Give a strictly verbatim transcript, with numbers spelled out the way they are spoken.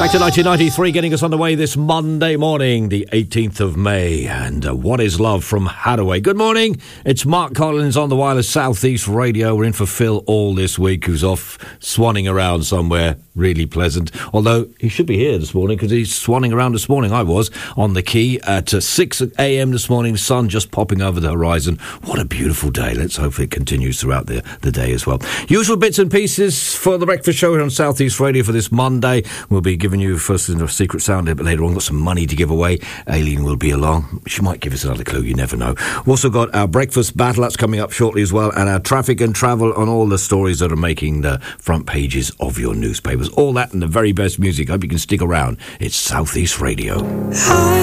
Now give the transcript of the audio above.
Back to nineteen ninety-three, getting us on the way this Monday morning, the eighteenth of May. And uh, What Is Love from Hadaway. Good morning. It's Mark Collins on the wireless Southeast Radio. We're in for Phil All this week, who's off swanning around somewhere really pleasant. Although he should be here this morning because he's swanning around this morning. I was on the quay at uh, six a.m. this morning. Sun just popping over the horizon. What a beautiful day. Let's hope it continues throughout the, the day as well. Usual bits and pieces for the breakfast show here on Southeast Radio for this Monday. We'll be giving you first in a secret sound, but later on got some money to give away. Aileen will be along. She might give us another clue, you never know. We've also got our breakfast battle, that's coming up shortly as well, and our traffic and travel on all the stories that are making the front pages of your newspapers. All that and the very best music. Hope you can stick around. It's Southeast Radio. Hi.